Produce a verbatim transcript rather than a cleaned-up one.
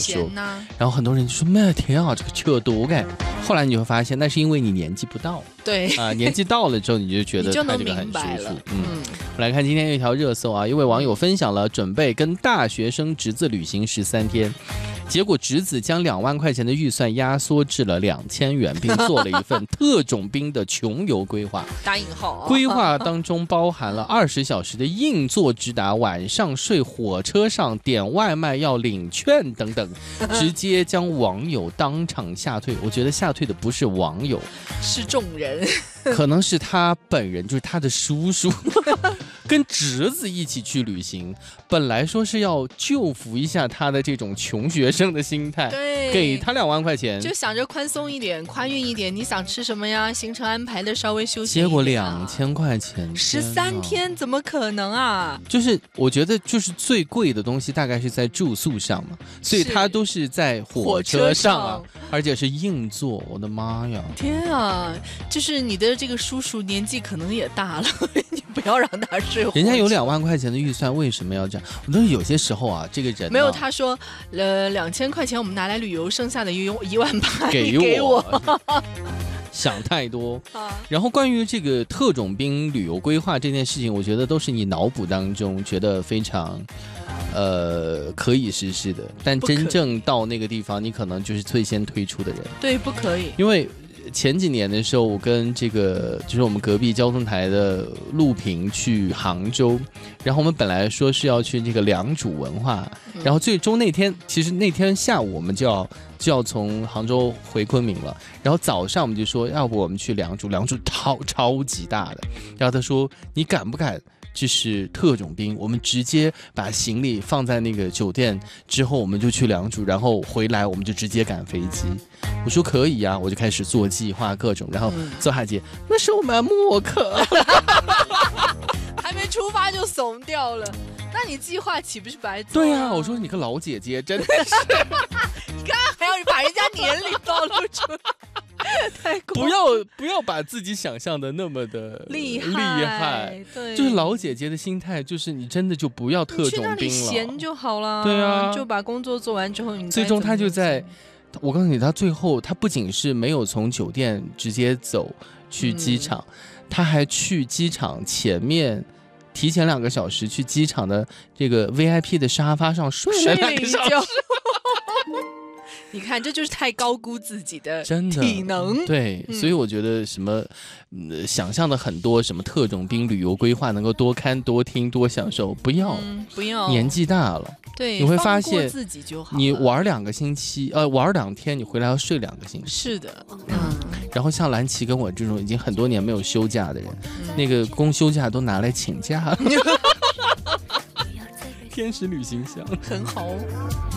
说，然后很多人就说妈天啊，这个扯多该。后来你就会发现，那是因为你年纪不到， 对啊、呃，年纪到了之后，你就觉得它这个很舒服。嗯，嗯我来看今天有一条热搜啊，一位网友分享了准备跟大学生侄子旅行十三天。结果侄子将两万块钱的预算压缩至了两千元，并做了一份特种兵的穷游规划。 打引号、啊， 规划当中包含了二十小时的硬座直达，晚上睡火车上，点外卖要领券等等，直接将网友当场吓退。我觉得吓退的不是网友， 是众人， 可能是他本人，就是他的叔叔。跟侄子一起去旅行，本来说是要救扶一下他的这种穷学生的心态， 对， 给他两万块钱， 就想着宽松一点，宽裕一点，你想吃什么呀？行程安排的稍微休息。 结果两千块钱， 十三天怎么可能啊？ 就是我觉得，就是最贵的东西大概是在住宿上嘛，所以他都是在火车上啊，而且是硬座。我的妈呀！ 天啊，就是你的这个叔叔年纪可能也大了，你不要让他睡。 人家有两万块钱的预算，为什么要这样？我都有些时候啊，这个人、啊、 没有他说，呃，两千块钱我们拿来旅游，剩下的一一万八给我。给我想太多。然后关于这个特种兵旅游规划这件事情，我觉得都是你脑补当中觉得非常。呃，可以实施的，但真正到那个地方，你可能就是最先推出的人。 对，不可以， 因为。前几年的时候，我跟这个就是我们隔壁交通台的陆平去杭州，然后我们本来说是要去这个良渚文化，然后最终那天其实那天下午我们就要就要从杭州回昆明了，然后早上我们就说要不我们去良渚，良渚超超级大的，然后他说你敢不敢？就是特种兵，我们直接把行李放在那个酒店之后，我们就去良渚，然后回来我们就直接赶飞机。我说可以啊，我就开始做计划各种，然后做海姐，那是我们默克， 还没出发就怂掉了，那你计划岂不是白做？ 对啊，我说你个老姐姐真的是， 你看还要把人家年龄暴露出来。 不要不要把自己想象的那么的厉害， 厉害， 对， 就是老姐姐的心态，就是你真的就不要特种兵了， 你去那里闲就好了， 对啊， 就把工作做完之后，你最终他就在，我告诉你，他最后他不仅是没有从酒店直接走去机场，嗯、他还去机场前面。提前两个小时去机场的这个 V I P 的沙发上睡了两个小时。 你看，这就是太高估自己的体能。 对，嗯、所以我觉得什么、呃，想象的很多什么特种兵旅游规划能够多看、多听、多享受，不要， 嗯、不要， 年纪大了， 对， 你会发现自己就好。 你玩两个星期，呃，玩两天，你回来要睡两个星期。 是的， 嗯。然后像蓝琪跟我这种已经很多年没有休假的人，嗯、那个公休假都拿来请假。天使旅行箱很好。